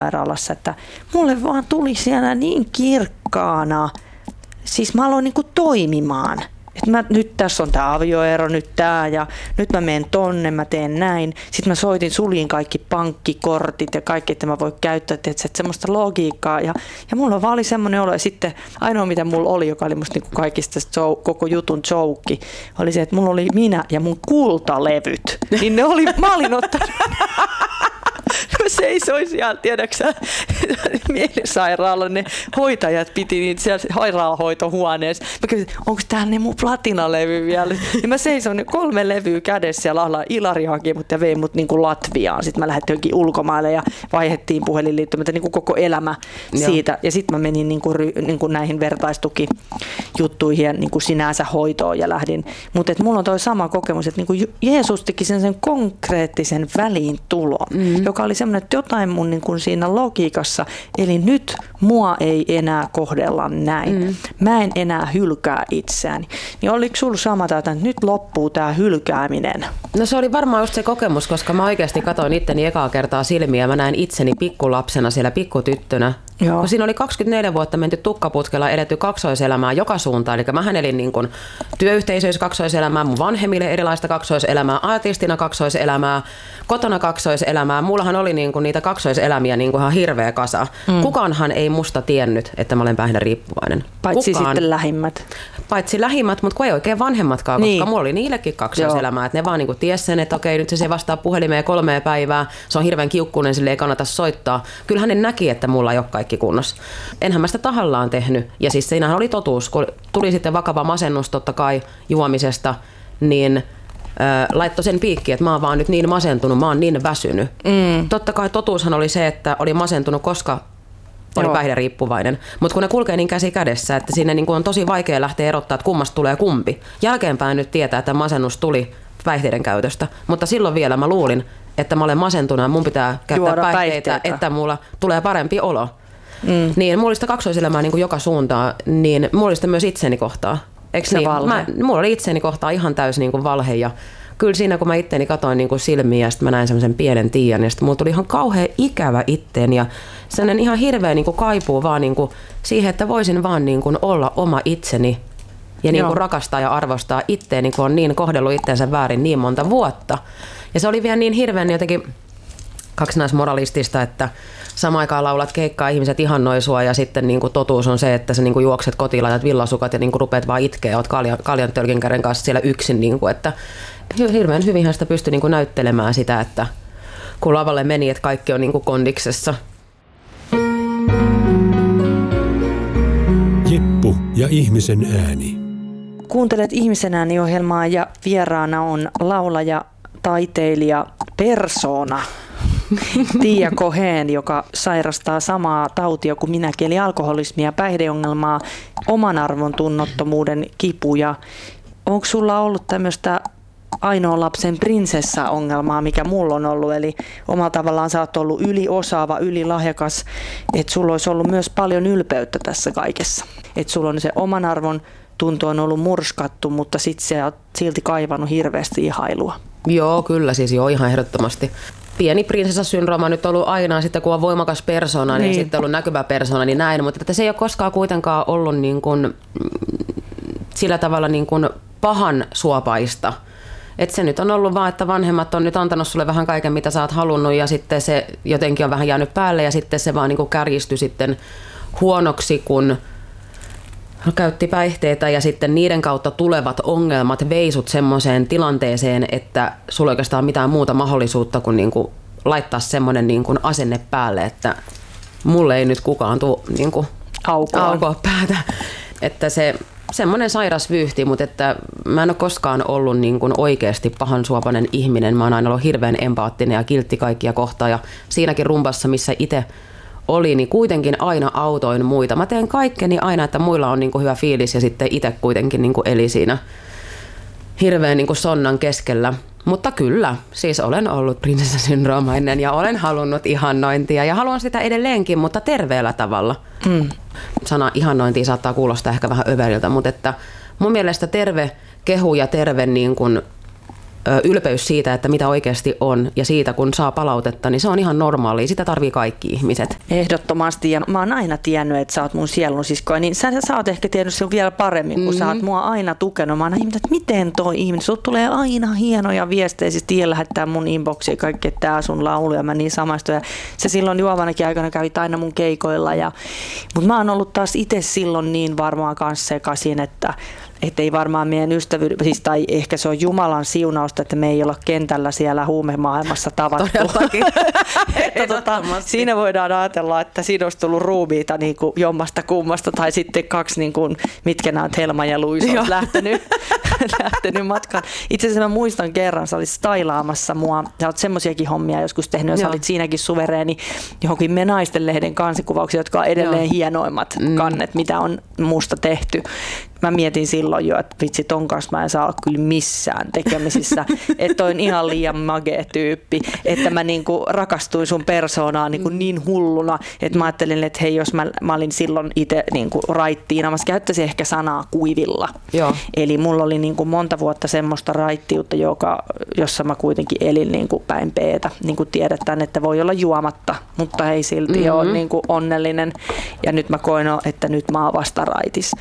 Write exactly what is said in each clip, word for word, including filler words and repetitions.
sairaalassa, että mulle vaan tuli siellä niin kirkkaana, siis mä aloin niinku toimimaan. Että mä, nyt tässä on tämä avioero, nyt tämä ja nyt mä menen tonne, mä teen näin. Sitten mä soitin, suljin kaikki pankkikortit ja kaikki, että mä voin käyttää että semmoista logiikkaa. Ja, ja mulla vaan oli semmoinen olo. Ja sitten ainoa mitä mulla oli, joka oli musta niinku kaikista show, koko jutun joke, oli se, että mulla oli minä ja mun kultalevyt. Niin ne oli, mä olin ottanut... Mä seisoin siellä, tiedäksä, mielisairaalan, ne hoitajat piti niitä siellä sairaalahoitohuoneessa. Mä kysyin, onko täällä ne mun platinalevy vielä? Ja mä seisoin ne kolme levyä kädessä ja lahlaa. Ilari haki mut ja vei mut niin kuin Latviaan. Sitten mä lähdettiin jonkin ulkomaille ja vaihdettiin puhelinliittymät, niin kuin koko elämä siitä. Joo. Ja sitten mä menin niin kuin, niin kuin näihin vertaistukijuttuihin ja niin kuin sinänsä hoitoon ja lähdin. Mutta mulla on toi sama kokemus, että niin kuin Jeesus teki sen, sen konkreettisen väliintulon, mm. joka oli semmoinen, että jotain mun niin kuin siinä logiikassa, eli nyt mua ei enää kohdella näin. Mm. Mä en enää hylkää itseäni. Niin oliko sulla sama, että nyt loppuu tää hylkääminen? No se oli varmaan just se kokemus, koska mä oikeasti katsoin itteni ekaa kertaa silmiä. Mä näin itseni pikkulapsena siellä pikkutyttönä. Kun siinä oli kaksikymmentäneljä vuotta menty tukkaputkella, eletty kaksoiselämää joka suuntaan. Eli mä elin niin kuin työyhteisöissä kaksoiselämää, mun vanhemmille erilaista kaksoiselämää, artistina kaksoiselämää, kotona kaksoiselämää. Mullahan oli niin kuin niitä kaksoiselämiä niin kuin ihan hirveä kasa. Mm. Kukaanhan ei musta tiennyt, että mä olen päihderiippuvainen. Paitsi Kukaan. Sitten lähimmät. Paitsi lähimmät, mutta kun ei oikein vanhemmatkaan, niin. Koska mulla oli niillekin kaksoiselämää. Että ne vaan niin kuin ties sen, että okei, nyt se vastaa puhelimeen kolmea päivää. Se on hirveän kiukkuinen, sille ei kannata soittaa. Kyllähän ne näki, että mulla ei ole kaikki kunnossa. Enhän mä sitä tahallaan tehnyt. Ja siis siinähän oli totuus, kun tuli sitten vakava masennus totta kai juomisesta, niin äh, laittoi sen piikki, että mä oon vaan nyt niin masentunut, mä oon niin väsynyt. Mm. Totta kai totuushan oli se, että oli masentunut, koska oli Joo. päihderiippuvainen. Mutta kun ne kulkee niin käsi kädessä, että sinne niin on tosi vaikea lähteä erottaa, että kummasta tulee kumpi. Jälkeenpäin nyt tietää, että masennus tuli päihteiden käytöstä. Mutta silloin vielä mä luulin, että mä olen masentunut ja mun pitää käyttää Juoda päihteitä, päihteitä, että mulla tulee parempi olo. Mm. Niin, mulla oli sitä kaksoiselämää niin kuin joka suuntaan, niin mulla oli sitä myös itseni kohtaa. Eikö niin? Mä, mulla oli itseni kohtaa ihan täysin niin kuin valhe ja kyllä siinä kun mä itteni katoin niin kuin silmiä ja sitten mä näin semmoisen pienen Tiian ja sitten mulla tuli ihan kauhean ikävä itteen ja sellainen ihan hirveä niin kuin kaipuu vaan niin kuin siihen, että voisin vaan niin kuin olla oma itseni ja niin kuin rakastaa ja arvostaa itteeni, kun on niin kohdellut itteensä väärin niin monta vuotta. Ja se oli vielä niin hirveän jotenkin kaksinaismoralistista, että samaan aikaan laulat keikkaa, ihmiset ihannoi sua ja sitten niin kuin totuus on se, että sä niin kuin juokset kotiin, laitat villasukat ja niin kuin rupeat vaan itkeä, oot kaljan, kaljan tölkinkäden kanssa siellä yksin, niin kuin, että hirveän hyvinhän sitä pystyi niin kuin näyttelemään sitä, että kun lavalle meni, että kaikki on niin kuin kondiksessa. Jeppu ja ihmisen ääni. Kuuntelet Ihmisen ääni-ohjelmaa ja vieraana on laulaja, taiteilija, persoona Tiia Cohen, joka sairastaa samaa tautia kuin minäkin, eli alkoholismia, päihdeongelmaa, oman arvon tunnottomuuden kipuja. Onko sulla ollut tämmöistä ainoa lapsen prinsessa-ongelmaa, mikä mulla on ollut, eli omalla tavallaan sä oot ollut yliosaava, ylilahjakas, että sulla olisi ollut myös paljon ylpeyttä tässä kaikessa. Että sulla on se oman arvon tunto on ollut murskattu, mutta sitten sä oot silti kaivannut hirveästi ihailua. Joo, kyllä siis joo, ihan ehdottomasti. Pieni prinsessasyndrooma on nyt ollut aina, sitten kun on voimakas persona, niin, niin sitten ollut näkyvä persona, niin näin. Mutta että se ei ole koskaan kuitenkaan ollut niin kuin, sillä tavalla niin kuin pahan suopaista. Että se nyt on ollut vaan, että vanhemmat on nyt antanut sulle vähän kaiken, mitä sä oot halunnut, ja sitten se jotenkin on vähän jäänyt päälle, ja sitten se vaan niin kuin kärjistyi sitten huonoksi, kun käytti päihteitä ja sitten niiden kautta tulevat ongelmat veisut semmoiseen tilanteeseen, että sulla ei oikeastaan mitään muuta mahdollisuutta kuin, niin kuin laittaa semmoinen niin kuin asenne päälle, että mulle ei nyt kukaan tule niin kuin aukoa päätä. Että se semmoinen sairas vyyhti, mutta että mä en ole koskaan ollut niin kuin oikeasti pahansuopainen ihminen. Mä oon aina ollut hirveän empaattinen ja kiltti kaikkia kohtaan ja siinäkin rumpassa, missä itse oli, niin kuitenkin aina autoin muita. Mä teen kaikkeni aina, että muilla on niin kuin hyvä fiilis ja sitten itse kuitenkin niin kuin eli siinä hirveän niin kuin sonnan keskellä. Mutta kyllä, siis olen ollut prinsessasyndroomainen ja olen halunnut ihannointia ja haluan sitä edelleenkin, mutta terveellä tavalla. Mm. Sana ihannointia saattaa kuulostaa ehkä vähän överiltä, mutta että mun mielestä terve kehu ja terve niin kuin ylpeys siitä, että mitä oikeasti on ja siitä, kun saa palautetta, niin se on ihan normaalia. Sitä tarvii kaikki ihmiset. Ehdottomasti. Ja mä oon aina tiennyt, että sä oot mun sielun siskoja, niin sä, sä oot ehkä tiennyt sen vielä paremmin, kun mm-hmm. sä oot mua aina tukenut. Mä oon aina ihmetellyt, että miten toi ihminen, sut tulee aina hienoja viestejä, siis tiedä lähettää mun inboxiin kaikki, että tää sun laulu ja mä niin samaistuin. Ja se silloin juovanakin aikana kävit aina mun keikoilla. Ja, mutta mä oon ollut taas itse silloin niin varmaan kanssa sekaisin, että että ei varmaan meidän ystävyys, siis, tai ehkä se on Jumalan siunausta, että me ei olla kentällä siellä huumemaailmassa tavattu. Todellakin. että tota, siinä voidaan ajatella, että siinä olisi tullut ruumiita niin kuin jommasta kummasta, tai sitten kaksi, niin kuin, mitkä nämä on Helma ja Luisa, olisi lähtenyt, lähtenyt matkaan. Itse asiassa mä muistan kerran, sä olit stailaamassa mua, sä oot semmoisiakin hommia joskus tehnyt, ja sä olit siinäkin suvereeni johonkin Me Naisten lehden kansikuvauksia, jotka on edelleen Joo. hienoimmat mm. kannet, mitä on musta tehty. Mä mietin silloin jo, että vitsi, ton kanssa mä en saa olla kyllä missään tekemisissä, että on ihan liian magee tyyppi, että mä niinku rakastuin sun persoonaan niinku niin hulluna, että mä ajattelin, että hei, jos mä, mä olin silloin itse niinku raittiina, mä käyttäisin ehkä sanaa kuivilla. Joo. Eli mulla oli niinku monta vuotta semmoista raittiutta, joka, jossa mä kuitenkin elin niinku päin peetä, niin kuin tiedetään, että voi olla juomatta, mutta ei silti mm-hmm. ole niinku onnellinen, ja nyt mä koin, että nyt mä oon vasta raitis.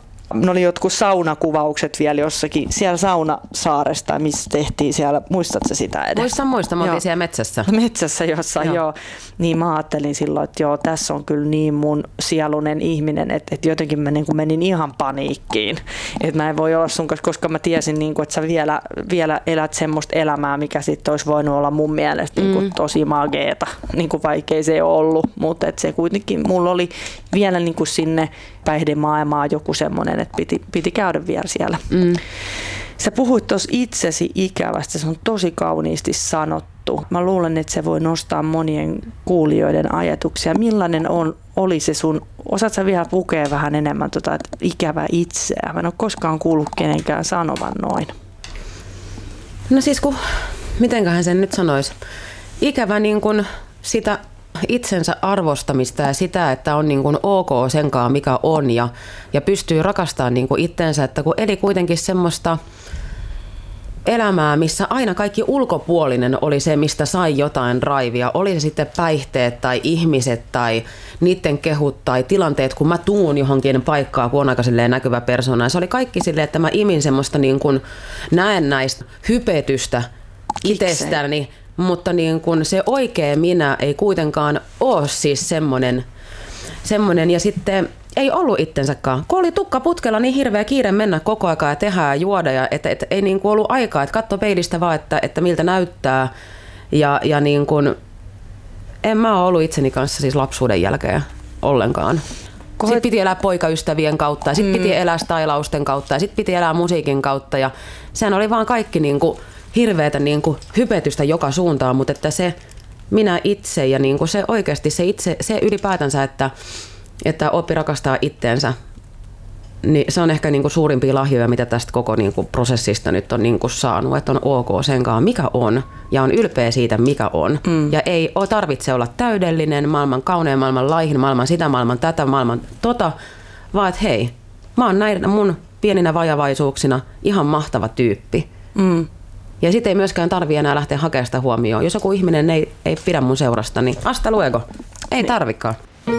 Ne oli jotkut saunakuvaukset vielä jossakin, siellä Saunasaaresta, missä tehtiin siellä, muistatko sitä edes? Muistan, muistan, me oltiin siellä metsässä. Metsässä jossain, joo. joo. Niin mä ajattelin silloin, että joo, tässä on kyllä niin mun sielunen ihminen, että, että jotenkin mä niin kuin menin ihan paniikkiin. Että mä en voi olla sun kanssa, koska mä tiesin, niin kuin, että sä vielä, vielä elät semmoista elämää, mikä sitten olisi voinut olla mun mielestä niin kuin mm. tosi mageeta, niin kuin vaikea se ei ole ollut. Mutta että se kuitenkin, mulla oli vielä niin kuin sinne päihdemaailmaan joku semmoinen, että piti, piti käydä vielä siellä. Mm. Sä puhuit tuossa itsesi ikävästä, se on tosi kauniisti sanottu. Mä luulen, että se voi nostaa monien kuulijoiden ajatuksia. Millainen on, oli se sun, osaat sä vielä pukea vähän enemmän tota, että ikävä itseä? Mä en ole koskaan kuullut kenenkään sanovan noin. No siis kun, mitenköhän sen nyt sanoisi? Ikävä niin kun sitä itsensä arvostamista ja sitä, että on niin kuin ok senkaan mikä on ja, ja pystyy rakastamaan niin kuin itsensä, että kun eli kuitenkin semmoista elämää, missä aina kaikki ulkopuolinen oli se, mistä sai jotain raivia, oli se sitten päihteet tai ihmiset tai niiden kehut tai tilanteet, kun mä tuun johonkin paikkaan, kun on aika näkyvä persona. Se oli kaikki silleen, että mä imin semmoista niin kuin näennäistä hypetystä itsestäni, mutta niin kun se oikea minä ei kuitenkaan ole siis semmoinen, semmoinen ja sitten ei ollut itsensäkaan. Kun oli tukka putkella niin hirveä kiire mennä koko aikaa ja tehdä ja juoda ja et, et, ei niin kuin ollut aikaa, että katso peilistä vaan, että, että miltä näyttää ja, ja niin kuin, en mä ole ollut itseni kanssa siis lapsuuden jälkeen ollenkaan. Kohet... Sitten piti elää poikaystävien kautta ja sitten mm. piti elää stylausten kautta ja sitten piti elää musiikin kautta ja sehän oli vaan kaikki niin kuin hirveätä niin kuin hypetystä joka suuntaan, mutta että se minä itse ja niin kuin se oikeasti se itse, se ylipäätänsä, että, että oppi rakastaa itteensä, niin se on ehkä niin kuin suurimpia lahjoja, mitä tästä koko niin kuin prosessista nyt on niin kuin saanut, että on ok senkaan, mikä on, ja on ylpeä siitä, mikä on. Mm. Ja ei ole tarvitse olla täydellinen, maailman kaunein, maailman laihin, maailman sitä, maailman tätä, maailman tota, vaan että hei, mä oon näin mun pieninä vajavaisuuksina ihan mahtava tyyppi. Mm. Ja sitten ei myöskään tarvitse enää lähteä hakemaan sitä huomioon. Jos joku ihminen ei, ei pidä mun seurasta, niin hasta luego. Ei tarvikaan.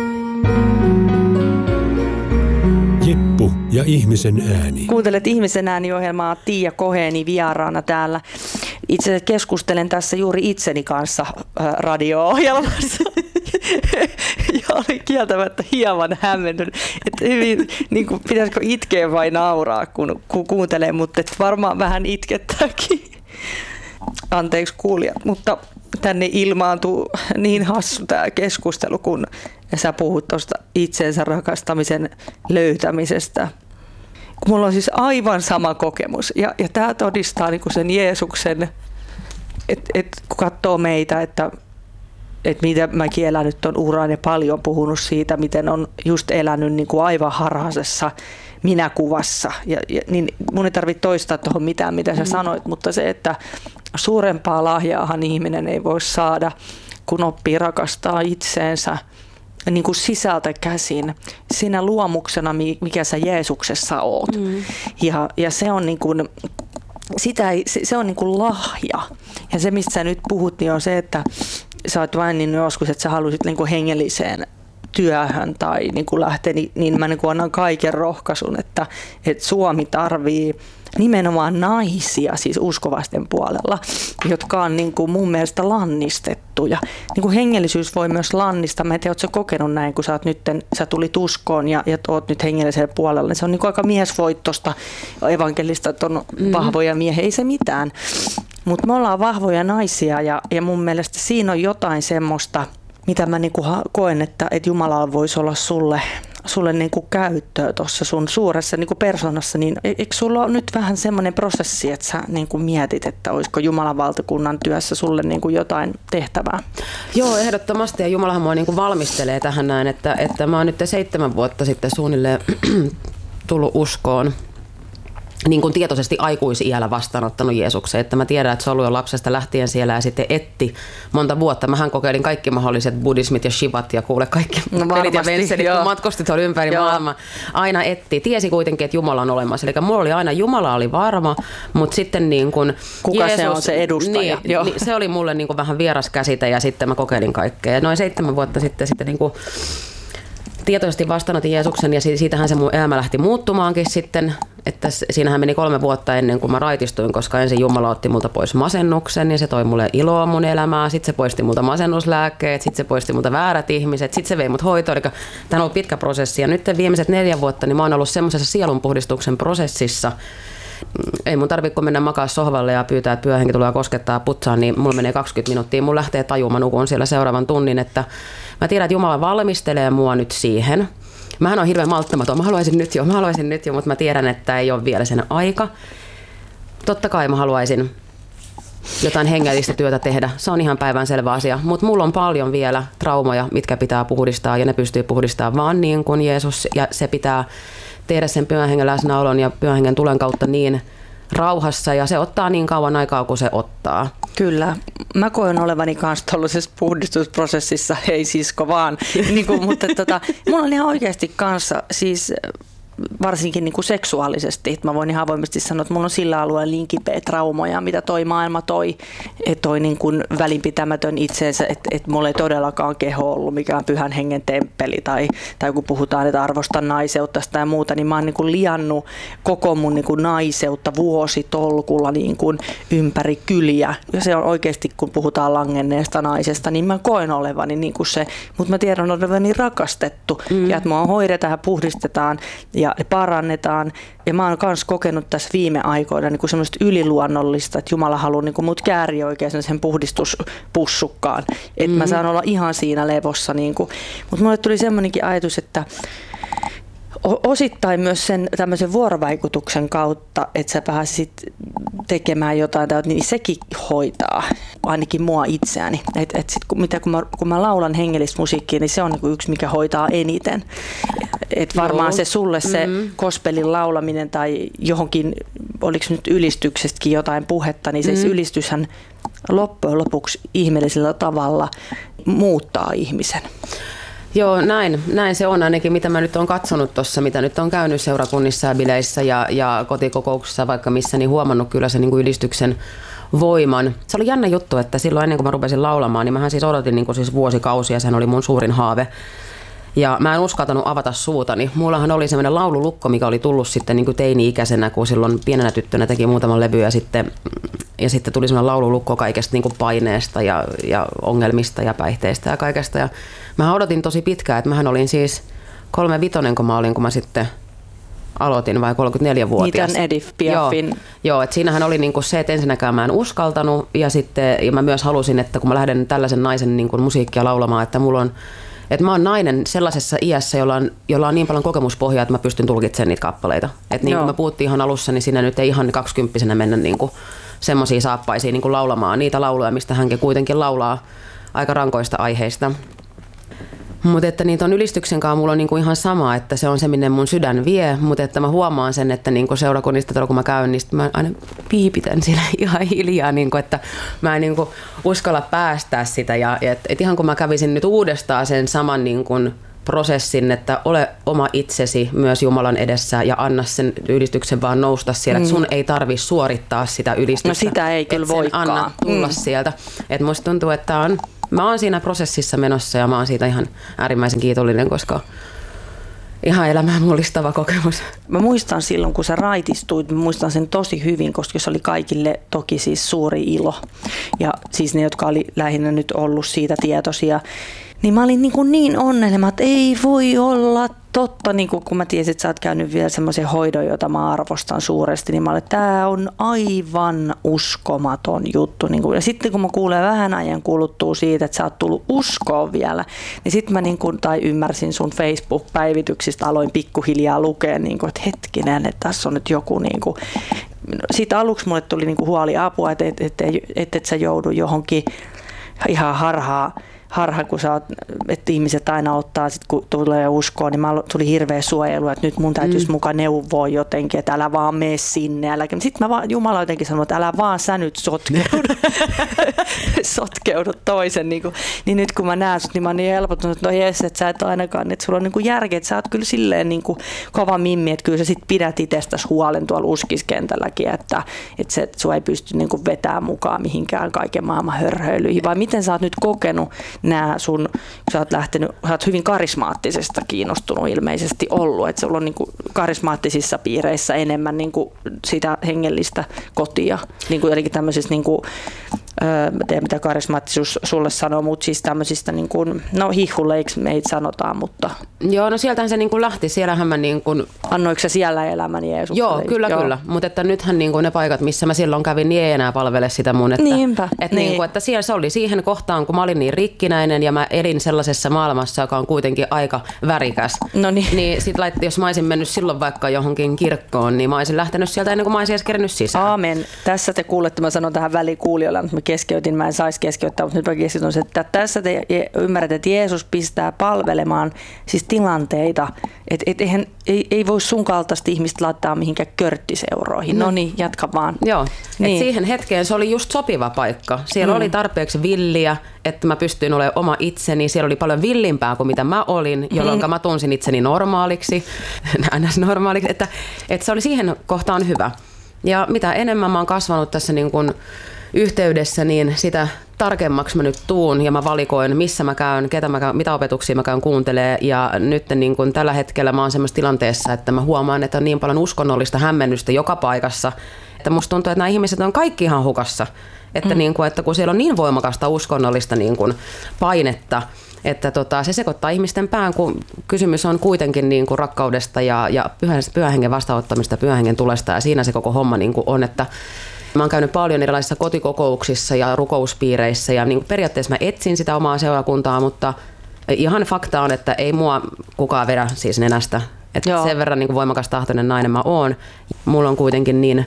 Jeppu ja ihmisen ääni. Kuuntelet Ihmisen ääni-ohjelmaa, Tiia Koheni vieraana täällä. Itse keskustelen tässä juuri itseni kanssa radio-ohjelmassa. Ja olin kieltämättä hieman hämmentynyt, että hyvin, niin kuin, pitäisikö itkeä vai nauraa, kun, kun kuuntelee, mutta varmaan vähän itkettääkin. Anteeksi kuulijat, mutta tänne ilmaantuu niin hassu tämä keskustelu, kun sä puhut tuosta itsensä rakastamisen löytämisestä. Kun mulla on siis aivan sama kokemus ja, ja tämä todistaa niin kuin sen Jeesuksen, että et, kun katsoo meitä, että että mitä mäkin elänyt on uraan ja paljon puhunut siitä, miten on just elänyt niin kuin aivan harhaisessa minäkuvassa. Ja, ja, niin mun ei tarvitse toistaa tuohon mitään, mitä sä sanoit, mutta se, että suurempaa lahjaahan ihminen ei voi saada, kun oppii rakastaa itseensä niin kuin sisältä käsin, siinä luomuksena, mikä sä Jeesuksessa oot. Mm. Ja, ja se on niin kuin, sitä ei, se, se on niin kuin lahja. Ja se, mistä sä nyt puhut, niin on se, että sä oot vain niin joskus, että sä halusit niin kuin hengelliseen työhön tai niin kuin lähteä, niin, niin mä niin kuin annan kaiken rohkaisun, että, että Suomi tarvii nimenomaan naisia, siis uskovasten puolella, jotka on niin kuin mun mielestä lannistettuja. Niin kuin hengellisyys voi myös lannistaa. Mä en tiedä, ootko sä kokenut näin, kun sä, oot nyt, sä tulit uskoon ja, ja oot nyt hengellisellä puolella. Se on niin kuin aika miesvoittosta evankelista, että on mm-hmm. vahvoja miehiä, ei se mitään. Mutta me ollaan vahvoja naisia ja, ja mun mielestä siinä on jotain semmoista, mitä mä niin kuin koen, että, että Jumalalla voisi olla sulle, sulle niin kuin käyttöä tuossa sun suuressa niin kuin persoonassa, niin eikö sulla ole nyt vähän semmoinen prosessi, että sä niin kuin mietit, että olisiko Jumalan valtakunnan työssä sulle niin kuin jotain tehtävää? Joo, ehdottomasti, ja Jumalahan mua niin kuin valmistelee tähän näin, että, että mä oon nyt seitsemän vuotta sitten suunnilleen tullut uskoon. Niin kuin tietoisesti aikuisiällä vastaanottanut Jeesuksen, että mä tiedän, että se on ollut jo lapsesta lähtien siellä ja sitten etti monta vuotta. Mähän kokeilin kaikki mahdolliset buddhismit ja shivat ja kuule kaikki no pelit ja venselit, kun matkusti tuolla ympäri joo. maailmaa. Aina etti. Tiesi kuitenkin, että Jumala on olemassa. Eli mulla oli aina, Jumala oli varma, mutta sitten niin kuin kuka Jeesus, se on se edustaja? Niin, niin, se oli mulle niin kuin vähän vieras käsite ja sitten mä kokeilin kaikkea. Ja noin seitsemän vuotta sitten, sitten niin kuin tietoisesti vastaanotin Jeesuksen ja siitähän se mun elämä lähti muuttumaankin sitten, että siinähän meni kolme vuotta ennen kuin mä raitistuin, koska ensin Jumala otti multa pois masennuksen ja se toi mulle iloa mun elämää, sitten se poisti multa masennuslääkkeet, sitten se poisti multa väärät ihmiset, sitten se vei mut hoitoon, eli tämä on ollut pitkä prosessi ja nyt viimeiset neljä vuotta niin mä oon ollut semmoisessa sielunpuhdistuksen prosessissa, ei mun tarvitse kun mennä makaa sohvalle ja pyytää, että pyöhenki tulee koskettaa putsaan, niin mulla menee kaksikymmentä minuuttia. Mun lähtee taju, mä nukun siellä seuraavan tunnin, että mä tiedän, että Jumala valmistelee mua nyt siihen. Mähän on hirveän malttamaton, mä haluaisin nyt jo, mä haluaisin nyt jo, mutta mä tiedän, että ei ole vielä sen aika. Totta kai mä haluaisin jotain hengellistä työtä tehdä, se on ihan päivänselvä asia, mutta mulla on paljon vielä traumoja, mitkä pitää puhdistaa ja ne pystyy puhdistamaan vaan niin kuin Jeesus ja se pitää tehdä sen pyhän hengen läsnäolon ja pyhän hengen tulen kautta niin rauhassa ja se ottaa niin kauan aikaa kuin se ottaa. Kyllä. Mä koen olevani kanssa tuollaisessa puhdistusprosessissa, ei sisko vaan, niin kuin, mutta tota, mulla on ihan oikeasti kanssa siis varsinkin niin kuin seksuaalisesti. Mä voin ihan avoimesti sanoa, että mulla on sillä alueella niin kipeä traumoja, mitä toi maailma toi, että toi niin kuin välinpitämätön itseensä, että, että mulla ei todellakaan keho ollut mikään pyhän hengen temppeli tai, tai kun puhutaan, että arvostan naiseutta ja muuta, niin mä oon niin kuin liannut koko mun niin kuin naiseutta vuositolkulla niin kuin ympäri kyliä. Ja se on oikeasti, kun puhutaan langenneesta naisesta, niin mä koen olevani niin kuin se, mutta mä tiedän olevani rakastettu mm. ja että mua hoidetaan ja puhdistetaan ja parannetaan. Ja mä oon myös kokenut tässä viime aikoina niin kuin semmoista yliluonnollista, että Jumala haluaa niin kuin mut kääriä oikein sen puhdistuspussukkaan. Että mm-hmm. mä saan olla ihan siinä levossa. Niin kuin. Mutta mulle tuli semmoinenkin ajatus, että osittain myös sen tämmöisen vuorovaikutuksen kautta, että sä pääsisit tekemään jotain, niin sekin hoitaa ainakin mua itseäni. Et, et sit, kun, mitä, kun, mä, kun mä laulan hengellistä musiikkia, niin se on niinku yksi, mikä hoitaa eniten. Et varmaan Joo. se sulle se mm-hmm. gospelin laulaminen tai johonkin, oliko nyt ylistyksestäkin jotain puhetta, niin se mm-hmm. ylistyshän loppujen lopuksi ihmeellisellä tavalla muuttaa ihmisen. Joo, näin, näin se on ainakin, mitä mä nyt oon katsonut tuossa, mitä nyt on käynyt seurakunnissa ja bileissä ja, ja kotikokouksissa vaikka missä, niin huomannut kyllä sen niin kuin ylistyksen voiman. Se oli jännä juttu, että silloin ennen kuin mä rupesin laulamaan, niin mähän siis odotin niin kuin siis vuosikausia, sehän oli mun suurin haave. Ja mä en uskaltanut avata suutani. Mullahan oli semmoinen laululukko, mikä oli tullut sitten niin kuin teini-ikäisenä, kun silloin pienenä tyttönä teki muutaman levy ja sitten, ja sitten tuli semmoinen laululukko kaikesta niin kuin paineesta ja, ja ongelmista ja päihteistä ja kaikesta. Ja mä odotin tosi pitkään, että mähän olin siis kolme vitonen, kun mä olin, kun mä sitten aloitin, vai kolmekymmentäneljävuotias. Niitä Edith Piafin. Joo, joo, että siinähän oli niinku se, että ensinnäkään mä en uskaltanut ja sitten ja mä myös halusin, että kun mä lähden tällaisen naisen niinku musiikkia laulamaan, että mulla on että mä oon nainen sellaisessa iässä, jolla on, jolla on niin paljon kokemuspohjaa, että mä pystyn tulkitsemaan niitä kappaleita. Että niin kuin me puhuttiin ihan alussa, niin siinä nyt ei ihan kaksikymppisenä mennä niin kuin semmoisia saappaisia niin kuin laulamaan niitä lauluja, mistä hänkin kuitenkin laulaa aika rankoista aiheista. Mutta että niitä on ylistyksen kanssa mulla on niinku ihan sama, että se on se, minne mun sydän vie, mutta että mä huomaan sen, että niinku seurakunnista tuolla kun mä käyn, niin mä aina piipitän siellä ihan hiljaa, niinku, että mä en niinku uskalla päästää sitä. Ja et, et ihan kun mä kävisin nyt uudestaan sen saman niinku prosessin, että ole oma itsesi myös Jumalan edessä ja anna sen ylistyksen vaan nousta siellä, mm. että sun ei tarvi suorittaa sitä ylistystä. No sitä ei kyllä voikaan. Anna tulla mm. sieltä. Et musta tuntuu, että on, mä oon siinä prosessissa menossa ja mä oon siitä ihan äärimmäisen kiitollinen, koska ihan elämää mullistava kokemus. Mä muistan silloin, kun sä raitistuit, mä muistan sen tosi hyvin, koska se oli kaikille toki siis suuri ilo. Ja siis ne, jotka oli lähinnä nyt ollut siitä tietoisia, niin mä olin niin, kuin niin onnellinen, että ei voi olla totta, niin kuin kun mä tiesin, että sä oot käynyt vielä semmoisen hoidon, jota mä arvostan suuresti, niin mä olin, että tää on aivan uskomaton juttu. Niin kuin, ja sitten kun mä kuulen vähän ajan kuluttua siitä, että sä oot tullut uskoon vielä, niin sitten mä niin kuin, tai ymmärsin sun Facebook-päivityksistä, aloin pikkuhiljaa lukea, niin kuin, että hetkinen, että tässä on nyt joku niin kuin, siitä aluksi mulle tuli niin kuin huoli apua, että et, et, et, et, et sä joudu johonkin ihan harhaa, harha, kun sä oot, että ihmiset aina ottaa, sit kun tulee uskoa, niin mä tuli hirveä suojelu, että nyt mun täytyisi mm. mukaan neuvoa jotenkin, että älä vaan mene sinne. Sitten mä vaan, Jumala jotenkin sanoi, että älä vaan sä nyt sotkeudu, sotkeudu toisen. Niin, kuin, niin nyt kun mä näen sut, niin mä oon niin helpottunut, että no jes, että sä et ainakaan, että sulla on niin kuin järkeä, että sä oot kyllä silleen niin kuin kova mimmi, että kyllä sä sit pidät itsestäsi huolen tuolla uskiskentälläkin, että, että, se, että sua ei pysty niin kuin vetämään mukaan mihinkään kaiken maailman hörhöilyihin. Vai miten sä oot nyt kokenut nämä sun, kun sä oot lähtenyt, sä oot hyvin karismaattisesta kiinnostunut ilmeisesti ollut, että sulla on niin kuin karismaattisissa piireissä enemmän niin kuin sitä hengellistä kotia, niin kuin, eli tämmöisissä, niin kuin, mä tiedän mitä karismaattisuus sulle sanoo, mutta siis tämmöisistä, niin kuin, no hihuleiksi meitä sanotaan, mutta... Joo, no sieltähän se niin kuin lähti, siellähän mä niin kuin... Annoiko sä siellä elämäni Jeesukselle? Joo, kyllä, Joo. kyllä, mutta että nythän niin kuin ne paikat, missä mä silloin kävin, niin ei enää palvele sitä mun, että... Niinpä, että, niin. niin kuin, että siellä se oli siihen kohtaan, kun mä olin niin rikkinäinen ja mä elin sellaisessa maailmassa, joka on kuitenkin aika värikäs. No niin. Niin sit laitti, jos mä olisin mennyt silloin vaikka johonkin kirkkoon, niin mä olisin lähtenyt sieltä ennen kuin mä olisin edes kerännyt sisään. Aamen. Tässä te kuulette, mä sanon tähän väliin kuulijoille, mutta mä keskeytin, mä en saisi keskeyttää, mutta nyt mä keskeytän, että tässä te ymmärrätte, että Jeesus pistää palvelemaan siis tilanteita, että et eihän, ei, ei voi sun kaltaista ihmistä laittaa mihinkään körttiseuroihin. No, no niin, jatka vaan. Joo, niin. Et siihen hetkeen se oli just sopiva paikka. Siellä mm. oli tarpeeksi villiä, että mä pystyin olemaan oma itseni. Siellä oli paljon villimpää kuin mitä mä olin, jolloin mm. mä tunsin itseni normaaliksi, ns. normaaliksi, että, että se oli siihen kohtaan hyvä. Ja mitä enemmän mä oon kasvanut tässä niin kuin yhteydessä, niin sitä tarkemmaksi mä nyt tuun ja mä valikoin, missä mä käyn, ketä mä käyn, mitä opetuksia mä käyn kuuntelee. Ja nyt niin kun tällä hetkellä mä oon semmoisessa tilanteessa, että mä huomaan, että on niin paljon uskonnollista hämmennystä joka paikassa, että musta tuntuu, että nämä ihmiset on kaikki ihan hukassa. Että, mm. niin kun, että kun siellä on niin voimakasta uskonnollista niin kun painetta, että tota, se sekoittaa ihmisten pään, kun kysymys on kuitenkin niin kuin rakkaudesta ja, ja pyhän, pyhän hengen vastaanottamista, pyhän hengen tulesta, ja siinä se koko homma niin kuin on, että mä oon käynyt paljon erilaisissa kotikokouksissa ja rukouspiireissä, ja niin kuin periaatteessa mä etsin sitä omaa seurakuntaa, mutta ihan fakta on, että ei mua kukaan vedä siis nenästä. Että sen verran niin kuin voimakas tahtoinen nainen mä oon. Mulla on kuitenkin niin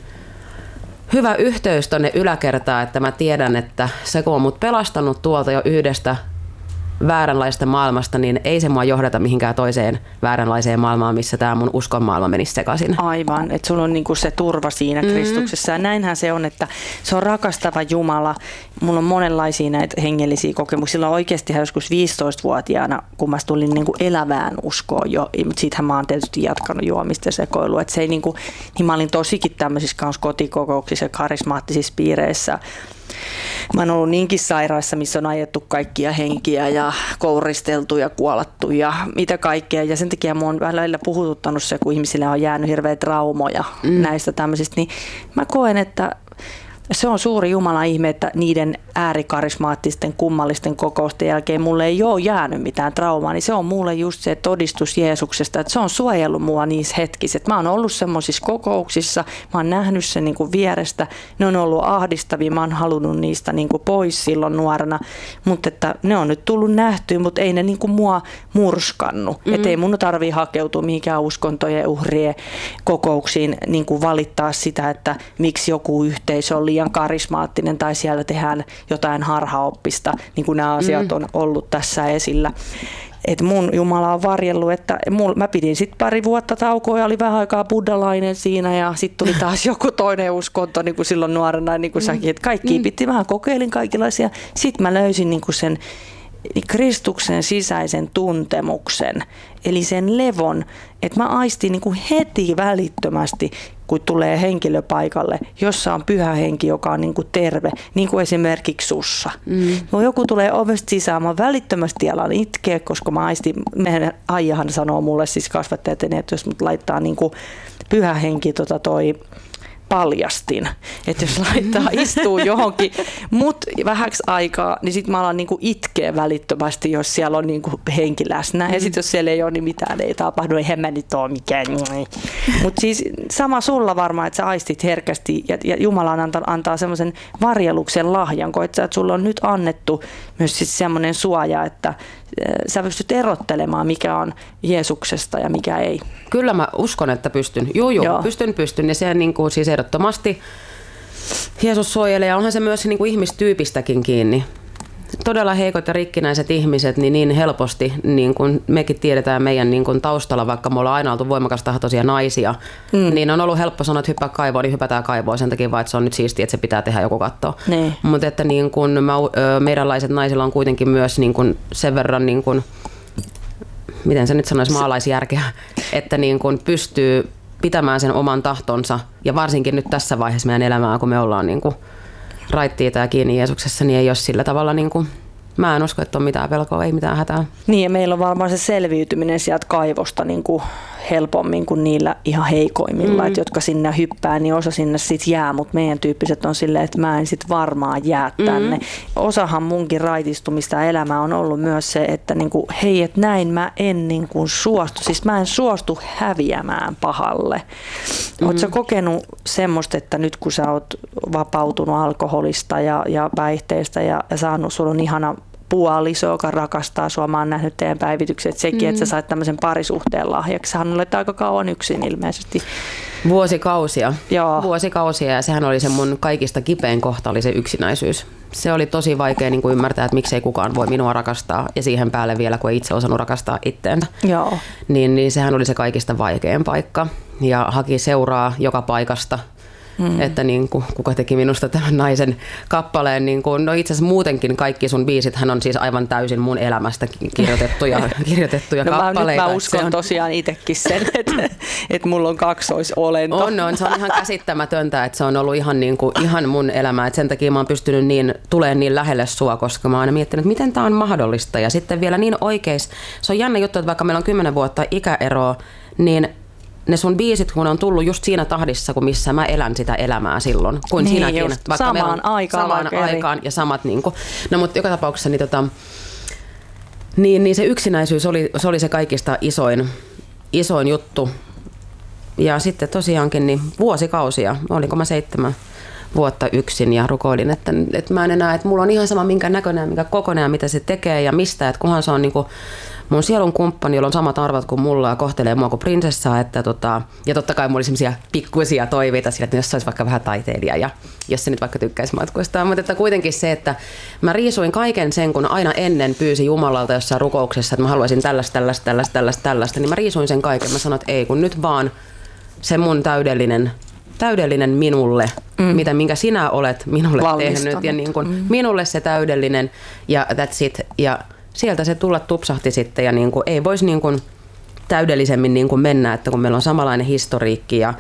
hyvä yhteys tonne yläkertaan, että mä tiedän, että se kun on mut pelastanut tuolta jo yhdestä vääränlaista maailmasta, niin ei se mua johdata mihinkään toiseen vääränlaiseen maailmaan, missä tämä mun uskon maailma menisi sekaisin. Aivan, että sulla on niinku se turva siinä mm-hmm. Kristuksessa. Ja näinhän se on, että se on rakastava Jumala. Mulla on monenlaisia näitä hengellisiä kokemuksia. Silloin oikeasti joskus viisitoistavuotiaana, kun mä tulin niinku elävään uskoon jo, mutta siitähän mä oon tietysti jatkanut juomista ja sekoilua. Että se ei niinku, niin mä olin tosikin tämmöisissä kanssa kotikokouksissa ja karismaattisissa piireissä. Mä oon ollut niinkin sairaissa, missä on ajettu kaikkia henkiä ja kouristeltu ja kuolattu ja mitä kaikkea. Ja sen takia mua on välillä puhututtanut se, kun ihmisille on jäänyt hirveä traumoja mm. näistä tämmöisistä. Niin mä koen, että se on suuri Jumalan ihme, että niiden äärikarismaattisten kummallisten kokousten jälkeen mulle ei ole jäänyt mitään traumaa, niin se on mulle just se todistus Jeesuksesta, että se on suojellut mua niissä hetkissä. Että mä oon ollut semmoisissa kokouksissa, mä oon nähnyt sen niin kuin vierestä, ne on ollut ahdistavia, mä oon halunnut niistä niin kuin pois silloin nuorena, mutta että ne on nyt tullut nähtyä, mutta ei ne niin kuin mua murskannut. Mm-hmm. Että ei mun tarvii hakeutua mihinkään uskontojen uhrien kokouksiin niin kuin valittaa sitä, että miksi joku yhteisö on liian karismaattinen tai siellä tehdään jotain harhaoppista, niin kuin nämä asiat on ollut tässä esillä. Et mun Jumala on varjellut, että mul, mä pidin sitten pari vuotta taukoa ja oli vähän aikaa buddhalainen siinä ja sitten tuli taas joku toinen uskonto niin kuin silloin nuorena, niin kuin säkin, että kaikki piti vähän kokeilin kaikenlaisia. Sitten mä löysin niin kuin sen niin Kristuksen sisäisen tuntemuksen, eli sen levon, että mä aistin niin kuin heti välittömästi, kun tulee henkilö paikalle, jossa on pyhä henki, joka on niin kuin terve, niin kuin esimerkiksi sussa. Mm. No, joku tulee ovesta sisään, mä välittömästi alan itkeä, koska mä aistin, meidän Aijahan sanoo mulle, siis kasvattajat, että jos mut laittaa niin kuin pyhä henki tota toi paljastin, että jos laittaa istuu johonkin mut vähäksi aikaa, niin sitten mä alan niinku itkeä välittömästi, jos siellä on niinku henki läsnä. Ja sitten jos siellä ei ole, niin mitään ei tapahdu, eihän mä nyt ole mikään. Mutta siis sama sulla varmaan, että sä aistit herkästi ja, ja Jumala antaa, antaa semmoisen varjeluksen lahjan, koet sä, että sulla on nyt annettu myös siis semmoinen suoja, että sä pystyt erottelemaan, mikä on Jeesuksesta ja mikä ei. Kyllä mä uskon, että pystyn. Joo, joo, joo. pystyn, pystyn. Ja se niin kuin, siis ehdottomasti Jeesus suojelee ja onhan se myös niin kuin ihmistyypistäkin kiinni. Todella heikot ja rikkinäiset ihmiset, niin, niin helposti, niin kuin mekin tiedetään meidän niin kuin taustalla, vaikka me ollaan aina oltu voimakastahtoisia naisia, mm. niin on ollut helppo sanoa, että hyppää kaivoon, niin hypätään kaivoon sen takia vaan, että se on nyt siistiä, että se pitää tehdä joku katsoa. Niin. Mutta että niin kuin mä, meidänlaiset naisilla on kuitenkin myös niin kuin sen verran, niin kuin, miten se nyt sanoisi, maalaisjärkeä, että niin kuin pystyy pitämään sen oman tahtonsa ja varsinkin nyt tässä vaiheessa meidän elämää, kun me ollaan niin kuin raittiita ja kiinni Jeesuksessa, niin ei ole sillä tavalla, niin kuin, mä en usko, että on mitään pelkoa, ei mitään hätää. Niin ja meillä on varmaan se selviytyminen sieltä kaivosta niin kuin helpommin kuin niillä ihan heikoimmilla, mm. että jotka sinne hyppää, niin osa sinne sitten jää, mutta meidän tyyppiset on silleen, että mä en sitten varmaan jää tänne. Mm. Osahan munkin raitistumista ja elämää on ollut myös se, että niin kuin, hei, että näin mä en niin kuin suostu, siis mä en suostu häviämään pahalle. Mm. Ootko sä kokenut semmoista, että nyt kun sä oot vapautunut alkoholista ja, ja päihteistä ja, ja saanut, sulla on ihana puoliso, joka rakastaa sua. Mä oon nähnyt teidän päivitykset sekin, mm. että sä sait tämmöisen parisuhteen lahjaksi. Hän olet aika kauan yksin ilmeisesti. Vuosikausia. Joo. Vuosikausia ja sehän oli se mun kaikista kipein kohta, oli se yksinäisyys. Se oli tosi vaikea niin kuin ymmärtää, että miksei kukaan voi minua rakastaa ja siihen päälle vielä, kun ei itse osannut rakastaa itteensä. Joo. Niin, niin sehän oli se kaikista vaikein paikka ja haki seuraa joka paikasta. Mm. Että niin kuin, kuka teki minusta tämän naisen kappaleen. Niin kuin, no itse asiassa muutenkin kaikki sun biisit hän on siis aivan täysin mun elämästä kirjoitettuja, kirjoitettuja no, kappaleita. Mä, mä uskon on tosiaan itsekin sen, että, että mulla on kaksoisolento. On, on, se on ihan käsittämätöntä, että se on ollut ihan, niin kuin, ihan mun elämä. Että sen takia mä oon pystynyt niin, tulemaan niin lähelle sua, koska mä oon aina miettinyt, että miten tää on mahdollista. Ja sitten vielä niin oikeis. Se on jännä juttu, että vaikka meillä on kymmenen vuotta ikäeroa, niin ne sun biisit, kun ne on tullut just siinä tahdissa, kun missä mä elän sitä elämää silloin, kuin niin, sinäkin. Vaikka samaan aikaan. Samaan aikaan ja samat niin kuin. No mutta joka tapauksessa niin, tota, niin, niin se yksinäisyys oli se, oli se kaikista isoin, isoin juttu. Ja sitten tosiaankin niin vuosikausia, oliko mä seitsemän vuotta yksin ja rukoilin, että, että mä en enää, että mulla on ihan sama minkä näköinen, minkä kokoinen, mitä se tekee ja mistä, että kunhan se on niin kuin mun sielun kumppani, jolla on samat arvot kuin mulla ja kohtelee mua kuin prinsessaa, että tota, ja totta kai mulla oli semmoisia pikkuisia toiveita sillä, että jos se olisi vaikka vähän taiteilija ja jos se nyt vaikka tykkäisi matkustaa, mutta että kuitenkin se, että mä riisuin kaiken sen, kun aina ennen pyysin Jumalalta jossain rukouksessa, että mä haluaisin tällaista, tällaista, tällaista, tällaista, tällaista, niin mä riisuin sen kaiken. Mä sanoin, että ei, kun nyt vaan se mun täydellinen täydellinen minulle, mm. mitä, minkä sinä olet minulle tehnyt ja niin kuin, mm. minulle se täydellinen ja that's it. Ja sieltä se tulla tupsahti sitten ja niin kuin, ei voisi niin kuin täydellisemmin niin kuin mennä, että kun meillä on samanlainen historiikki ja,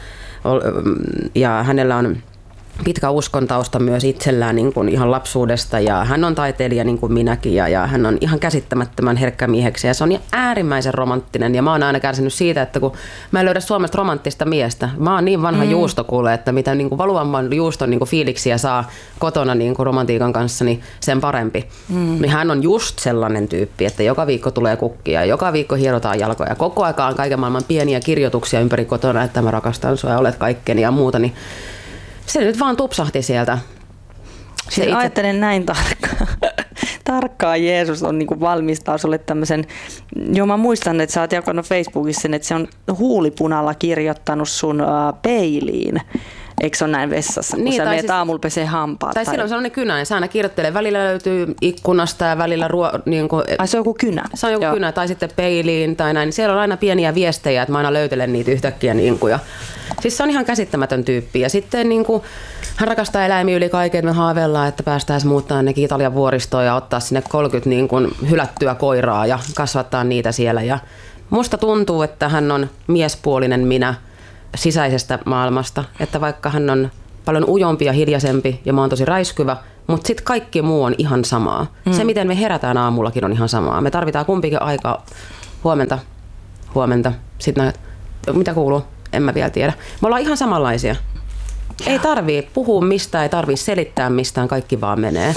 ja hänellä on pitkä uskontausta myös itsellään niin kuin ihan lapsuudesta ja hän on taiteilija niin kuin minäkin ja, ja hän on ihan käsittämättömän herkkämieheksi ja se on äärimmäisen romanttinen ja mä oon aina kärsinyt siitä, että kun mä en löydä Suomesta romanttista miestä, mä oon niin vanha mm. juustokuule, että mitä niin kuin valuamman juuston niin kuin fiiliksiä saa kotona niin kuin romantiikan kanssa, niin sen parempi. Mm. Niin hän on just sellainen tyyppi, että joka viikko tulee kukkia ja joka viikko hierotaan jalkoja, koko aika on kaiken maailman pieniä kirjoituksia ympäri kotona, että mä rakastan sua ja olet kaikkeni ja muuta, niin se nyt vaan tupsahti sieltä. Siis itse... Ajattelen näin tarkkaan. Tarkkaan Jeesus on niinku valmistaa sulle tämmöisen, joo mä muistan, että sä oot jakanut Facebookissa sen, että se on huulipunalla kirjoittanut sun uh, peiliin Eikö se ole näin vessassa, kun niin, sä meet siis, aamulla pesee hampaat? Tai, tai silloin sellainen kynä, niin se aina kirjoittelee. Välillä löytyy ikkunasta ja välillä... Ruo, niin kuin, Ai se on joku kynä? Se on joku Joo. kynä tai sitten peiliin tai näin. Siellä on aina pieniä viestejä, että mä aina löytelen niitä yhtäkkiä. Niin kuin, ja, siis se on ihan käsittämätön tyyppi. Ja sitten niin kuin, hän rakastaa eläimiä yli kaiken. Me haaveillaan, että päästäisiin muuttaa ainakin Italian vuoristoon ja ottaa sinne kolmekymmentä niin kuin, hylättyä koiraa ja kasvattaa niitä siellä. Ja musta tuntuu, että hän on miespuolinen minä sisäisestä maailmasta. Että vaikka hän on paljon ujompi ja hiljaisempi ja mä oon tosi räiskyvä, mutta sitten kaikki muu on ihan samaa. Mm. Se, miten me herätään aamullakin, on ihan samaa. Me tarvitaan kumpikin aikaa. Huomenta, huomenta. Sitten näet, mitä kuuluu? En mä vielä tiedä. Me ollaan ihan samanlaisia. Ei tarvii puhua mistään, ei tarvii selittää mistään, kaikki vaan menee.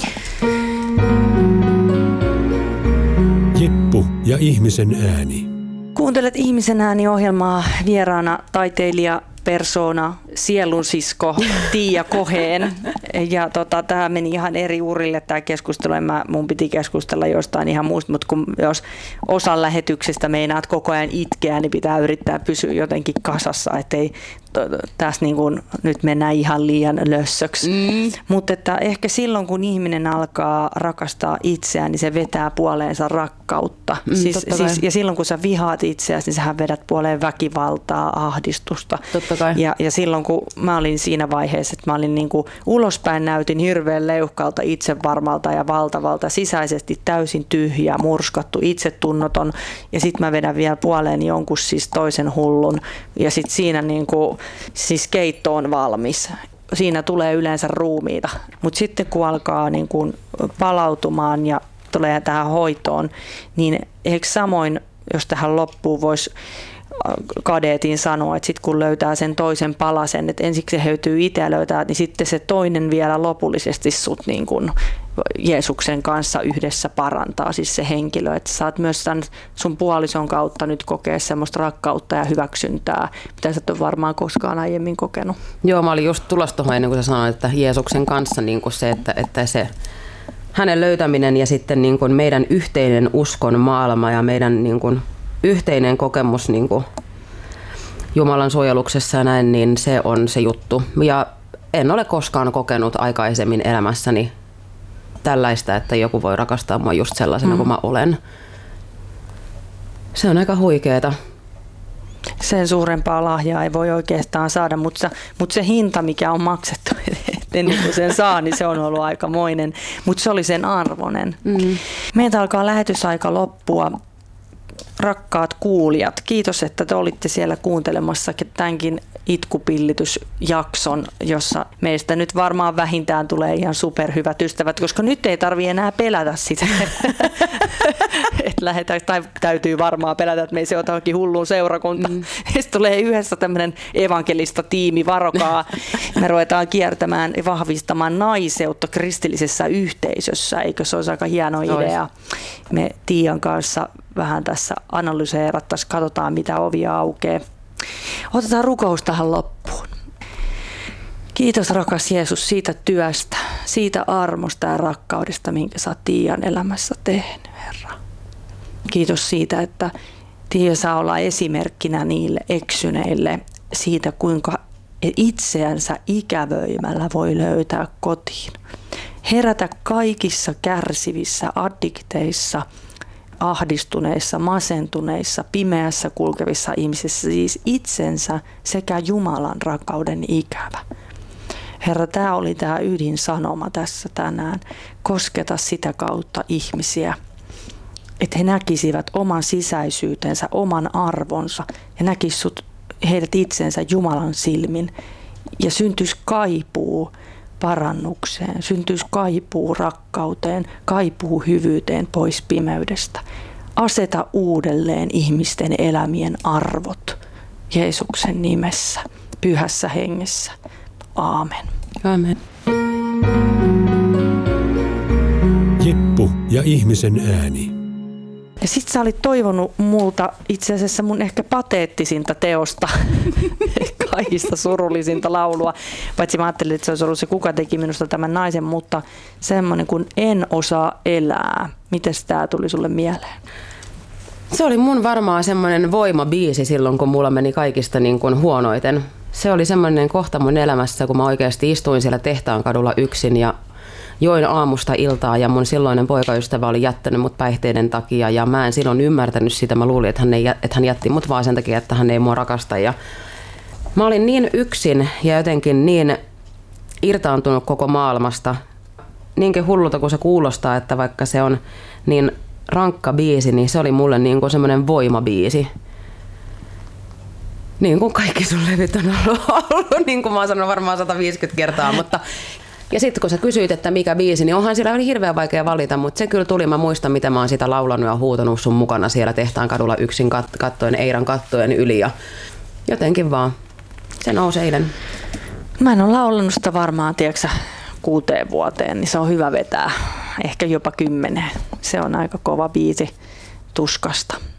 Jeppu ja ihmisen ääni. Kuuntelet Ihmisen ääni-ohjelmaa, vieraana taiteilija, persoona, sielunsisko Tiia Koheen. Ja tota, tämä meni ihan eri urille tämä keskustelu. En mä, mun piti keskustella jostain ihan muusta, mutta kun jos osan lähetyksestä meinaat koko ajan itkeä, niin pitää yrittää pysyä jotenkin kasassa, ettei tässä niin kuin nyt mennään ihan liian lössöksi. Mm. Mutta että ehkä silloin, kun ihminen alkaa rakastaa itseään, niin se vetää puoleensa rakkautta. Mm, siis, siis, ja silloin, kun sä vihaat itseäsi, niin sähän vedät puoleen väkivaltaa, ahdistusta. Ja, ja silloin, kun mä olin siinä vaiheessa, että mä olin niin kuin ulospäin näytin hirveän leuhkalta, itsevarmalta ja valtavalta, sisäisesti täysin tyhjä, murskattu, itsetunnoton. Ja sitten mä vedän vielä puoleen jonkun siis toisen hullun. Ja sitten siinä niin kuin, siis keitto on valmis. Siinä tulee yleensä ruumiita. Mutta sitten kun alkaa niin kuin palautumaan ja tulee tähän hoitoon, niin ehkä samoin, jos tähän loppuun voisi kadeetin sanoa, että sitten kun löytää sen toisen palasen, että ensiksi se höytyy itse ja löytää, niin sitten se toinen vielä lopullisesti sut niin kuin Jeesuksen kanssa yhdessä parantaa, siis se henkilö, että saat myös tämän sun puolison kautta nyt kokea semmoista rakkautta ja hyväksyntää, mitä sä et ole varmaan koskaan aiemmin kokenut. Joo, mä olin just tulossa tuohon ennen kuin sä sanoit, että Jeesuksen kanssa niin kuin se, että, että se hänen löytäminen ja sitten niin kuin meidän yhteinen uskon maailma ja meidän niin kuin yhteinen kokemus niin kuin Jumalan suojeluksessa ja näin, niin se on se juttu. Ja en ole koskaan kokenut aikaisemmin elämässäni tällaista, että joku voi rakastaa mua just sellaisena mm. kuin mä olen. Se on aika huikeeta. Sen suurempaa lahjaa ei voi oikeastaan saada, mutta se, mutta se hinta, mikä on maksettu, ennen kuin sen saa, niin se on ollut aikamoinen. Mutta se oli sen arvoinen. Mm. Meiltä alkaa lähetysaika loppua. Rakkaat kuulijat, kiitos, että te olitte siellä kuuntelemassa tämänkin itkupillitysjakson, jossa meistä nyt varmaan vähintään tulee ihan superhyvät ystävät, koska nyt ei tarvitse enää pelätä sitä, että lähdetään, tai täytyy varmaan pelätä, että me ei se otakin hulluun seurakunta. Mm. Sitten tulee yhdessä tämmöinen evankelista tiimi, varokaa. Me ruvetaan kiertämään ja vahvistamaan naiseutta kristillisessä yhteisössä, eikö se olisi aika hieno idea? Me Tiian kanssa vähän tässä analyseerattaisiin, katsotaan mitä ovia aukeaa. Otetaan rukous tähän loppuun. Kiitos rakas Jeesus siitä työstä, siitä armosta ja rakkaudesta, minkä sä oot Tiian elämässä tehnyt, Herra. Kiitos siitä, että Tiia saa olla esimerkkinä niille eksyneille siitä, kuinka itseänsä ikävöimällä voi löytää kotiin. Herätä kaikissa kärsivissä addikteissa, ahdistuneissa, masentuneissa, pimeässä kulkevissa ihmisissä, siis itsensä sekä Jumalan rakkauden ikävä. Herra, tämä oli tämä ydinsanoma tässä tänään. Kosketa sitä kautta ihmisiä, että he näkisivät oman sisäisyytensä, oman arvonsa ja näkisivät heidät itsensä Jumalan silmin ja syntyisi kaipuu parannukseen, syntyisi kaipuu rakkauteen, kaipuu hyvyyteen pois pimeydestä. Aseta uudelleen ihmisten elämien arvot Jeesuksen nimessä, pyhässä hengessä. Aamen. Aamen. Jeppu ja ihmisen ääni. Ja sit sä olit toivonut multa itse asiassa mun ehkä pateettisinta teosta, kaikista surullisinta laulua. Paitsi mä ajattelin, että se olisi ollut se Kuka teki minusta tämän naisen, mutta semmoinen kuin En osaa elää. Mites tää tuli sulle mieleen? Se oli mun varmaan semmoinen voimabiisi silloin, kun mulla meni kaikista niin kuin huonoiten. Se oli semmoinen kohta mun elämässä, kun mä oikeasti istuin siellä tehtaan kadulla yksin ja join aamusta iltaa ja mun silloinen poikaystävä oli jättänyt mut päihteiden takia ja mä en silloin ymmärtänyt sitä. Mä luulin, että hän, ei, että hän jätti mut vaan sen takia, että hän ei mua rakasta. Ja mä olin niin yksin ja jotenkin niin irtaantunut koko maailmasta. Niinkin hullulta kuin se kuulostaa, että vaikka se on niin rankka biisi, niin se oli mulle niin kuin semmoinen voimabiisi. Niin kuin kaikki sun levyt on ollut, niin kuin mä oon sanonut varmaan sata viisikymmentä kertaa, mutta ja sitten kun sä kysyit, että mikä biisi, niin onhan siellä oli hirveän vaikea valita, mutta se kyllä tuli, mä muistan, mitä mä oon sitä laulanut ja huutanut sun mukana siellä tehtaan kadulla yksin kat- kattojen, Eiran kattojen yli ja jotenkin vaan se nousi eilen. Mä en ole laulanut sitä varmaan, tiedätkö, kuuteen vuoteen, niin se on hyvä vetää, ehkä jopa kymmeneen. Se on aika kova biisi tuskasta.